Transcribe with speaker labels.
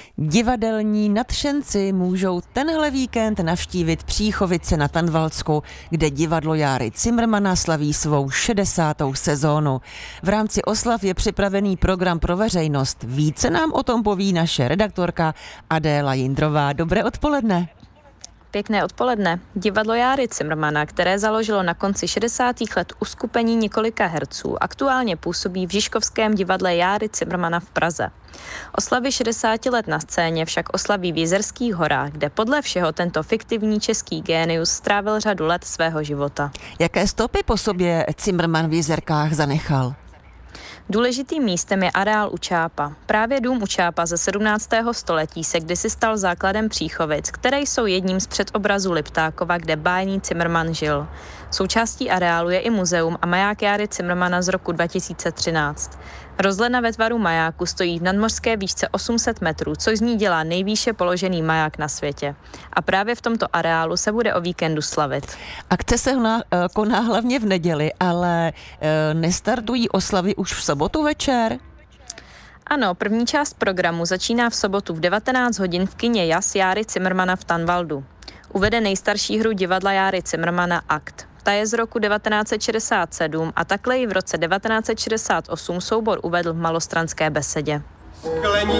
Speaker 1: Divadelní nadšenci můžou tenhle víkend navštívit Příchovice na Tanvaldsku, kde divadlo Járy Cimrmana slaví svou 60. sezónu. V rámci oslav je připravený program pro veřejnost. Více nám o tom poví naše redaktorka Adéla Jindrová. Dobré odpoledne.
Speaker 2: Pěkné odpoledne. Divadlo Járy Cimrmana, které založilo na konci 60. let uskupení několika herců, aktuálně působí v Žižkovském divadle Járy Cimrmana v Praze. Oslavy 60 let na scéně však oslaví v Jizerských horách, kde podle všeho tento fiktivní český génius strávil řadu let svého života.
Speaker 1: Jaké stopy po sobě Cimrman v Jizerkách zanechal?
Speaker 2: Důležitým místem je areál Učápa. Právě dům Učápa ze 17. století se kdysi stal základem Příchovic, které jsou jedním z předobrazů Liptákova, kde bájný Cimrman žil. Součástí areálu je i muzeum a maják Járy Cimrmana z roku 2013. Rozhledna ve tvaru majáku stojí v nadmořské výšce 800 metrů, což z ní dělá nejvýše položený maják na světě. A právě v tomto areálu se bude o víkendu slavit.
Speaker 1: Akce se koná hlavně v neděli, ale nestartují oslavy už v sobotu večer?
Speaker 2: Ano, první část programu začíná v sobotu v 19 hodin v kině Jas Járy Cimrmana v Tanvaldu. Uvede nejstarší hru divadla Járy Cimrmana Akt. Ta je z roku 1967 a takhle ji v roce 1968 soubor uvedl v Malostranské besedě.